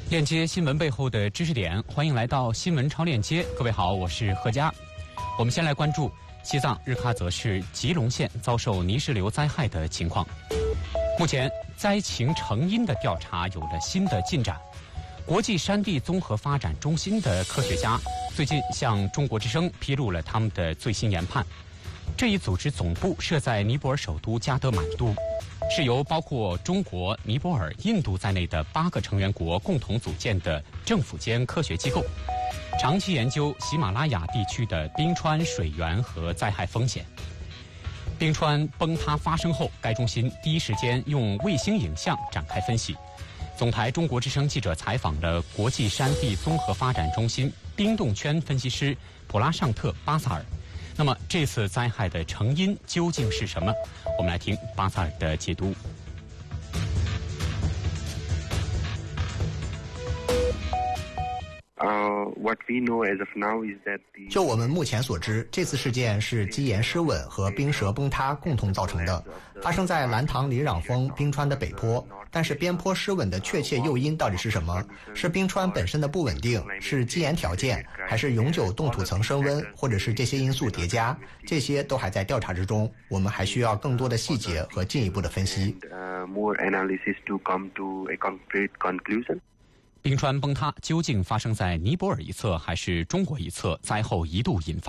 链接新闻背后的知识点，欢迎来到新闻超链接。各位好，我是贺佳。我们先来关注西藏日喀则市吉隆县遭受泥石流灾害的情况。目前灾情成因的调查有了新的进展。国际山地综合发展中心的科学家最近向中国之声披露了他们的最新研判。这一组织总部设在尼泊尔首都加德满都，是由包括中国、尼泊尔、印度在内的8个成员国共同组建的政府间科学机构，长期研究喜马拉雅地区的冰川、水源和灾害风险。冰川崩塌发生后，该中心第一时间用卫星影像展开分析。总台中国之声记者采访了国际山地综合发展中心冰冻圈分析师普拉尚特·巴萨尔。那么这次灾害的成因究竟是什么？我们来听巴萨尔的解读。 就我们目前所知，这次事件是基岩失稳和冰舌崩塌共同造成的，发生在兰唐里壤峰冰川的北坡。但是边坡失稳的确切诱因到底是什么？是冰川本身的不稳定，是基岩条件，还是永久冻土层升温，或者是这些因素叠加？这些都还在调查之中，我们还需要更多的细节和进一步的分析。 冰川崩塌究竟发生在尼泊尔一侧还是中国一侧？灾后一度引发